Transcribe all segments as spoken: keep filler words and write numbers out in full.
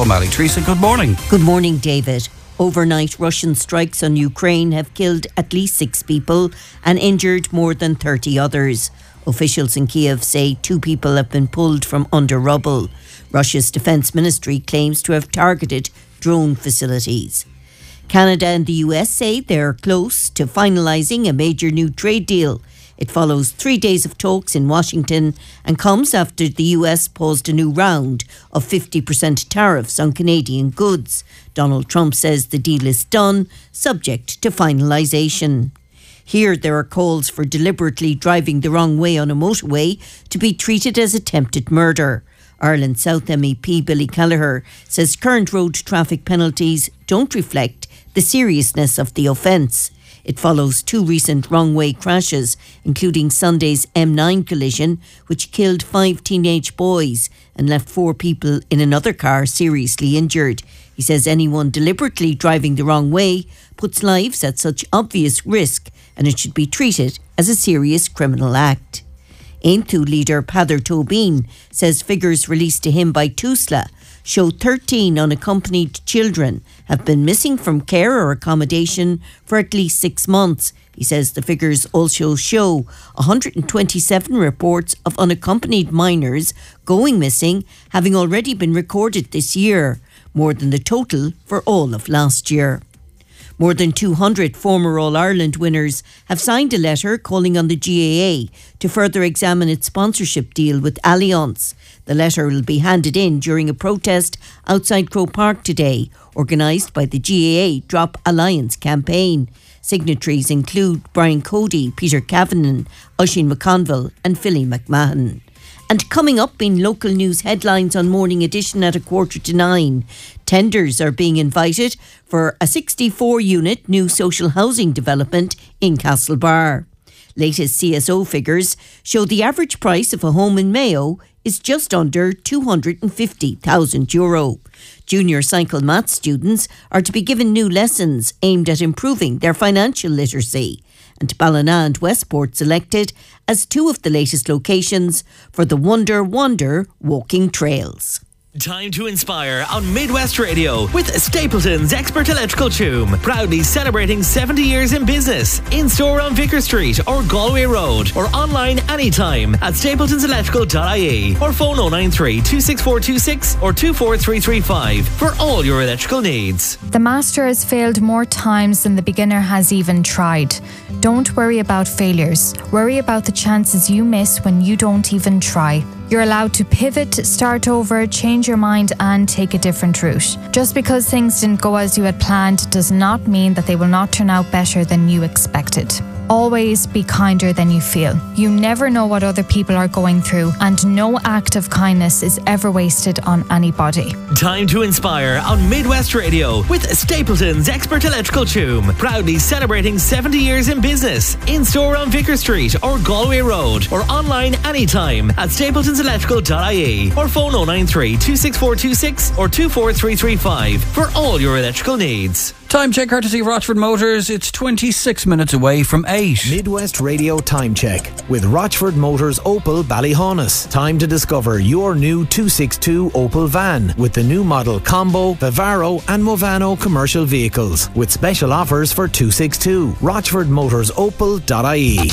O'Malley. Teresa, good morning. Good morning, David. Overnight Russian strikes on Ukraine have killed at least six people and injured more than thirty others. Officials in Kiev say two people have been pulled from under rubble. Russia's defence ministry claims to have targeted drone facilities. Canada and the U S say they're close to finalising a major new trade deal. It follows three days of talks in Washington and comes after the U S paused a new round of fifty percent tariffs on Canadian goods. Donald Trump says the deal is done, subject to finalisation. Here there are calls for deliberately driving the wrong way on a motorway to be treated as attempted murder. Ireland South M E P Billy Callagher says current road traffic penalties don't reflect the seriousness of the offence. It follows two recent wrong-way crashes, including Sunday's M nine collision, which killed five teenage boys and left four people in another car seriously injured. He says anyone deliberately driving the wrong way puts lives at such obvious risk, and it should be treated as a serious criminal act. Aontú leader Peadar Tóibín says figures released to him by TUSLA show thirteen unaccompanied children have been missing from care or accommodation for at least six months. He says the figures also show one hundred twenty-seven reports of unaccompanied minors going missing having already been recorded this year, more than the total for all of last year. More than two hundred former All-Ireland winners have signed a letter calling on the G A A to further examine its sponsorship deal with Allianz. The letter will be handed in during a protest outside Croke Park today, organised by the G A A Drop Alliance campaign. Signatories include Brian Cody, Peter Kavanagh, Oisin McConville and Philly McMahon. And coming up in local news headlines on Morning Edition at a quarter to nine, tenders are being invited for a sixty-four unit new social housing development in Castlebar. Latest C S O figures show the average price of a home in Mayo is just under two hundred fifty thousand euro. Junior cycle maths students are to be given new lessons aimed at improving their financial literacy. And Ballina and Westport selected as two of the latest locations for the Wonder Wander walking trails. Time to inspire on Midwest Radio with Stapleton's Expert Electrical Choom. Proudly celebrating seventy years in business. In store on Vicar Street or Galway Road, or online anytime at stapletons electrical dot I E or phone oh nine three, two six four two six or two four three three five for all your electrical needs. The master has failed more times than the beginner has even tried. Don't worry about failures. Worry about the chances you miss when you don't even try. You're allowed to pivot, start over, change your mind and take a different route. Just because things didn't go as you had planned does not mean that they will not turn out better than you expected. Always be kinder than you feel. You never know what other people are going through, and no act of kindness is ever wasted on anybody. Time to inspire on Midwest Radio with Stapleton's Expert Electrical Choom. Proudly celebrating seventy years in business. In store on Vicar Street or Galway Road, or online anytime at stapletons electrical dot I E or phone oh nine three, two six four two six or two four three three five for all your electrical needs. Time check courtesy of Rochford Motors. It's twenty-six minutes away from eight. Midwest Radio Time Check with Rochford Motors Opel Ballyhaunis. Time to discover your new two sixty-two Opel van with the new model Combo, Vivaro and Movano commercial vehicles with special offers for two sixty-two. Rochford Motors Opel dot I E.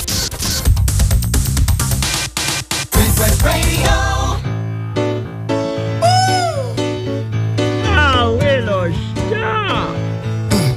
Midwest Radio. Oh, little stop.